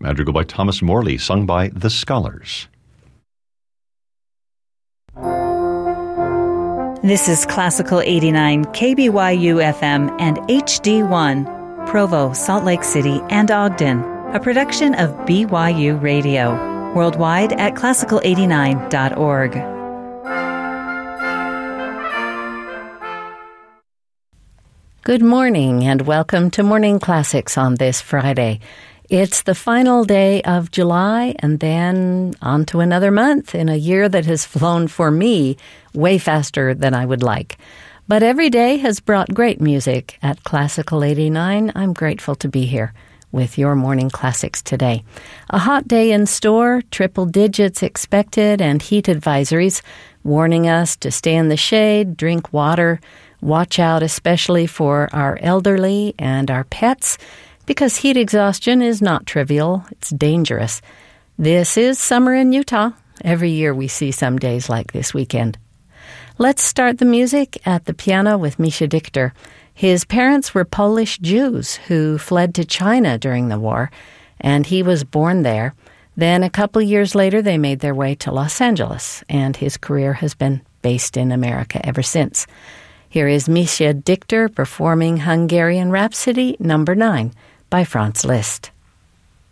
madrigal by Thomas Morley, sung by the Scholars. This is Classical 89, KBYU FM and HD1, Provo, Salt Lake City, and Ogden, a production of BYU Radio, worldwide at classical89.org. Good morning and welcome to Morning Classics on this Friday. It's the final day of July and then on to another month in a year that has flown for me way faster than I would like. But every day has brought great music at Classical 89. I'm grateful to be here with your Morning Classics today. A hot day in store, triple digits expected, and heat advisories warning us to stay in the shade, drink water, watch out especially for our elderly and our pets, because heat exhaustion is not trivial, it's dangerous. This is summer in Utah. Every year we see some days like this weekend. Let's start the music at the piano with Mischa Dichter. His parents were Polish Jews who fled to China during the war, and he was born there. Then a couple years later they made their way to Los Angeles, and his career has been based in America ever since. Here is Mischa Dichter performing Hungarian Rhapsody No. 9 by Franz Liszt.